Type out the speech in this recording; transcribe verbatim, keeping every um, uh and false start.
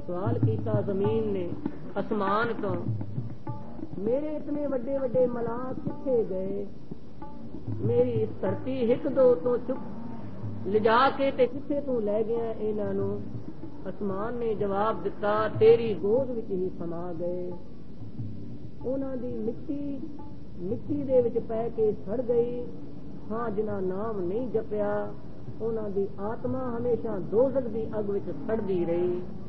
सवाल किया जमीन ने आसमान तो, मेरे इतने वड्डे वड्डे मलाक किथे गए, मेरी इस धरती हिक दो तो चुप लिजा के ते किथे तू लै गया इन्हां नूं। आसमान ने जवाब दिता, तेरी गोद विच ही समा गए। उन्हां दी मिट्टी मिट्टी दे विच पै के सड़ गई। हां जिन्हां नाम नहीं जपिया उन्हां दी आत्मा हमेशा दोज़ख दी अग विच सड़दी रही।